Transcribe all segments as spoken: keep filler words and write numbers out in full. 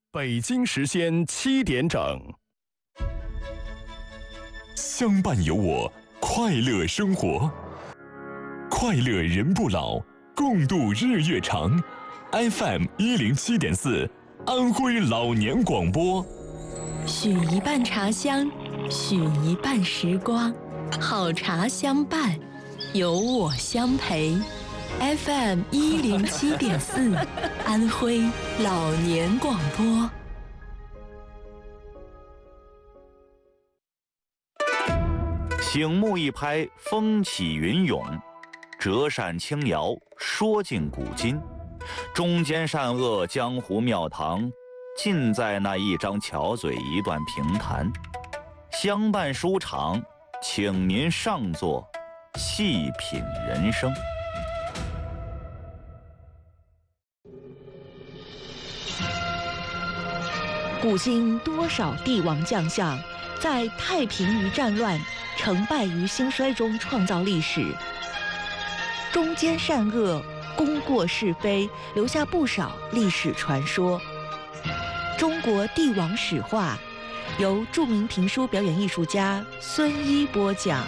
北京时间七点整， 相伴有我，快乐生活，快乐人不老，共度日月长。F M 一零七点四，安徽老年广播。 许一半茶香，许一半时光，好茶相伴，有我相陪。F M 一零七点四，安徽老年广播。 醒目一拍，风起云涌；折扇轻摇，说尽古今。忠奸善恶，江湖庙堂，尽在那一张巧嘴，一段评弹。相伴书场，请您上座，细品人生。 古今多少帝王将相，在太平于战乱，成败于兴衰中创造历史。忠奸善恶，功过是非，留下不少历史传说。中国帝王史话，由著名评书表演艺术家孙一播讲。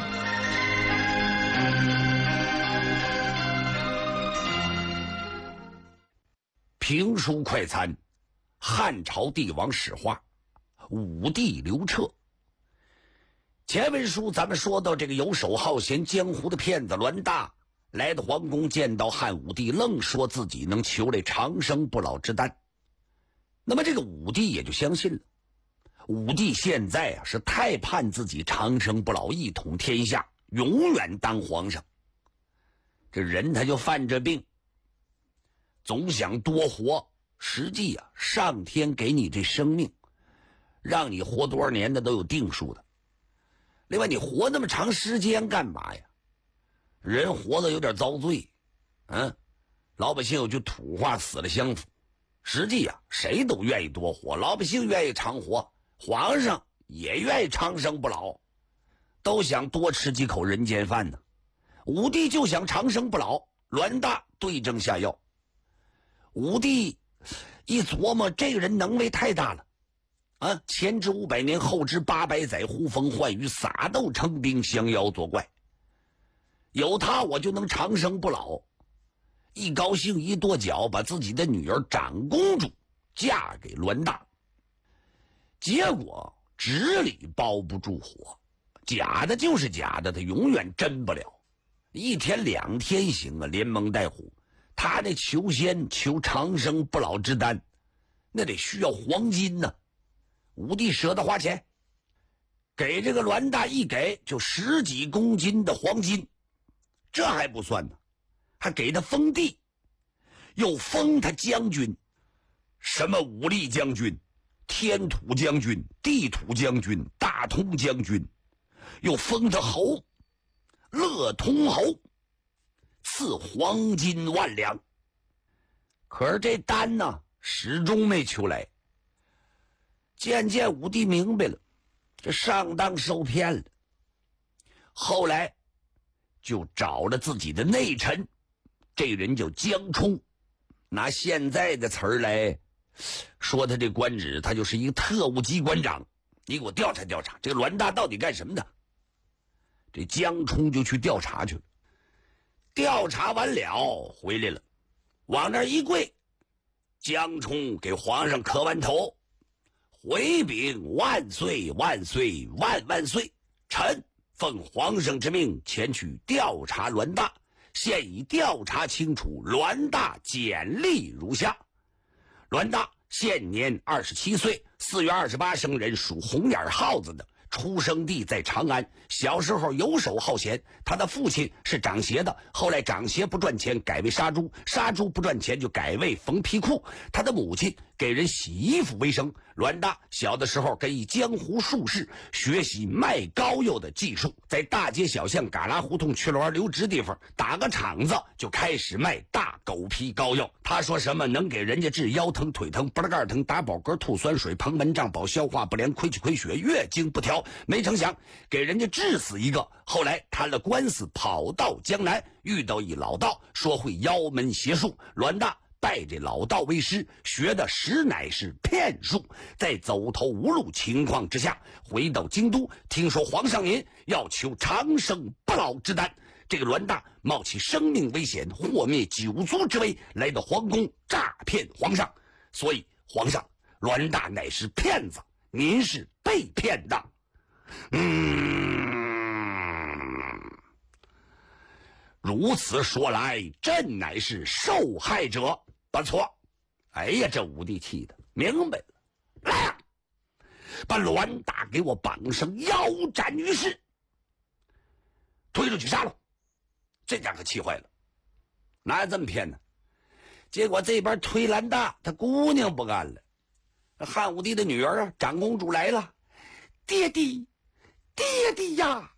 评书快餐，汉朝帝王史话，武帝刘彻。前文书咱们说到，这个游手好闲江湖的骗子栾大来到皇宫，见到汉武帝，愣说自己能求来长生不老之丹。那么这个武帝也就相信了。武帝现在啊是太盼自己长生不老，一统天下，永远当皇上。这人他就犯这病，总想多活。实际啊，上天给你这生命，让你活多少年的都有定数的。另外，你活那么长时间干嘛呀？人活得有点遭罪，嗯，老百姓有句土话，死了相辅。实际啊，谁都愿意多活，老百姓愿意长活，皇上也愿意长生不老，都想多吃几口人间饭呢。武帝就想长生不老，栾大对症下药。武帝一琢磨，这个人能为太大了啊！前知五百年，后知八百载，呼风唤雨，撒豆成兵，降妖作怪。有他，我就能长生不老。一高兴，一跺脚，把自己的女儿长公主嫁给栾大。结果纸里包不住火，假的就是假的，他永远真不了。一天两天行啊，连蒙带唬。他那求仙求长生不老之丹，那得需要黄金呢。武帝舍得花钱，给这个栾大一给就十几公斤的黄金。这还不算呢，还给他封地，又封他将军，什么武力将军、天土将军、地土将军、大通将军，又封他侯，乐通侯，赐黄金万两。可是这单呢，始终没求来。渐渐武帝明白了，这上当受骗了。后来就找了自己的内臣，这人叫江充，拿现在的词儿来说，他这官职，他就是一个特务机关长。你给我调查调查，这个栾大到底干什么的？这江充就去调查去了。调查完了回来了，往那一跪，江充给皇上磕完头，回禀万岁万岁万万岁，臣奉皇上之命前去调查栾大，现已调查清楚，栾大简历如下：栾大现年二十七岁，四月二十八生人，属红眼耗子的。出生地在长安，小时候游手好闲。他的父亲是长鞋的，后来长鞋不赚钱，改为杀猪，杀猪不赚钱，就改为缝皮裤。他的母亲给人洗衣服为生。栾大小的时候跟一江湖术士学习卖膏药的技术，在大街小巷、旮旯胡同、曲楼留直地方打个场子，就开始卖大狗皮膏药。他说什么能给人家治腰疼、腿疼、不拉盖疼、打饱嗝、吐酸水、膨门胀饱、消化不良、亏气亏血、月经不调。没成想给人家治死一个。后来谈了官司，跑到江南，遇到一老道，说会妖门邪术。栾大拜这老道为师，学的实乃是骗术。在走投无路情况之下，回到京都，听说皇上您要求长生不老之丹，这个栾大冒起生命危险，祸灭九族之危，来到皇宫诈骗皇上。所以皇上，栾大乃是骗子，您是被骗的。嗯，如此说来，朕乃是受害者。不错，哎呀，这武帝气的明白了，来呀，把栾大给我绑上，腰斩于市，推出去杀了。这家可气坏了，哪有这么骗呢？结果这边推栾大，他姑娘不干了。汉武帝的女儿啊，长公主来了，爹地，爹地呀！